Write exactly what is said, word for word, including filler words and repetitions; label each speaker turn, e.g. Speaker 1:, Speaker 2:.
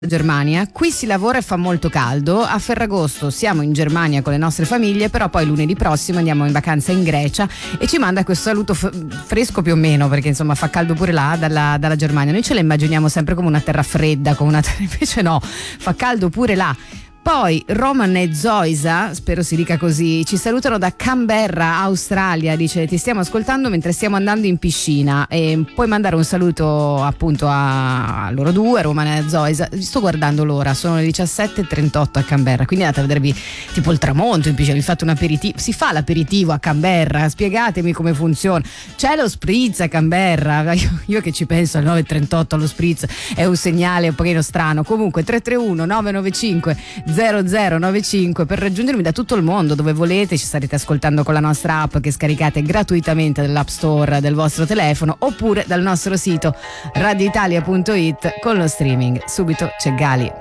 Speaker 1: Germania, qui si lavora e fa molto caldo. A Ferragosto siamo in Germania con le nostre famiglie, però poi lunedì prossimo andiamo in vacanza in Grecia e ci manda questo saluto f- fresco più o meno, perché insomma fa caldo pure là dalla, dalla Germania. Noi ce la immaginiamo sempre come una terra fredda, come una terra... invece no, fa caldo pure là. Poi Roman e Zoisa, spero si dica così, ci salutano da Canberra, Australia. Dice: ti stiamo ascoltando mentre stiamo andando in piscina, e puoi mandare un saluto appunto a, a loro due, Roman e Zoisa. Sto guardando l'ora, sono le diciassette e trentotto a Canberra, quindi andate a vedervi tipo il tramonto in piscina. Vi fate un aperitivo, si fa l'aperitivo a Canberra? Spiegatemi come funziona. C'è lo spritz a Canberra? Io, io che ci penso alle nove e trentotto allo spritz è un segnale un pochino strano. Comunque tre tre uno nove nove cinque zero zero nove cinque per raggiungermi da tutto il mondo, dove volete. Ci starete ascoltando con la nostra app che scaricate gratuitamente dall'app store del vostro telefono, oppure dal nostro sito radioitalia punto it con lo streaming. Subito c'è Gali.